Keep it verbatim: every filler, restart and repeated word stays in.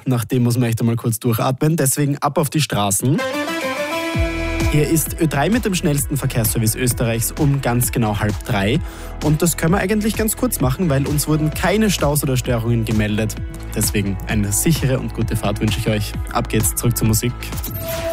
nach dem muss man echt einmal kurz durchatmen. Deswegen ab auf die Straßen. Hier ist Ö drei mit dem schnellsten Verkehrsservice Österreichs um ganz genau halb drei. Und das können wir eigentlich ganz kurz machen, weil uns wurden keine Staus oder Störungen gemeldet. Deswegen eine sichere und gute Fahrt wünsche ich euch. Ab geht's, zurück zur Musik.